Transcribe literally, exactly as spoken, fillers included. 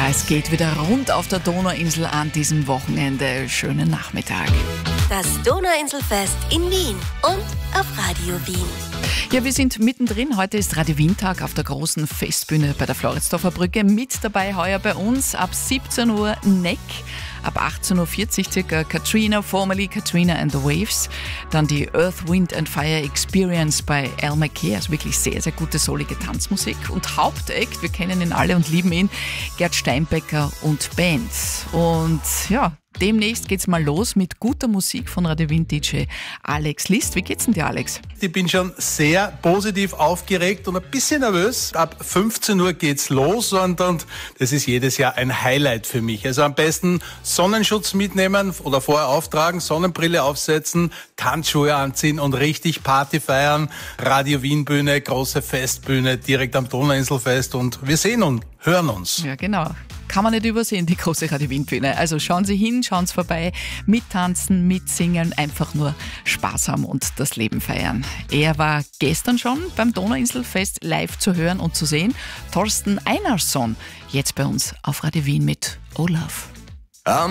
Ja, es geht wieder rund auf der Donauinsel an diesem Wochenende. Schönen Nachmittag. Das Donauinselfest in Wien und auf Radio Wien. Ja, wir sind mittendrin. Heute ist Radio Wien-Tag auf der großen Festbühne bei der Floridsdorfer Brücke. Mit dabei heuer bei uns ab siebzehn Uhr Neck. Ab achtzehn Uhr vierzig circa Katrina, formerly Katrina and the Waves. Dann die Earth, Wind and Fire Experience bei Al McKay. Also wirklich sehr, sehr gute, solige Tanzmusik. Und Hauptakt, wir kennen ihn alle und lieben ihn, Gerd Steinbecker und Band. Und ja, demnächst geht's mal los mit guter Musik von Radio Wien-D J Alex List. Wie geht's denn dir, Alex? Ich bin schon sehr positiv aufgeregt und ein bisschen nervös. Ab fünfzehn Uhr geht's los und, und das ist jedes Jahr ein Highlight für mich. Also am besten Sonnenschutz mitnehmen oder vorher auftragen, Sonnenbrille aufsetzen, Tanzschuhe anziehen und richtig Party feiern. Radio Wien-Bühne, große Festbühne direkt am Donauinselfest und wir sehen und hören uns. Ja, genau. Kann man nicht übersehen, die große Radio Wien-Bühne. Also schauen Sie hin, schauen Sie vorbei, mittanzen, mitsingen, einfach nur Spaß haben und das Leben feiern. Er war gestern schon beim Donauinselfest live zu hören und zu sehen. Thorsten Einarsson, jetzt bei uns auf Radio Wien mit Olaf.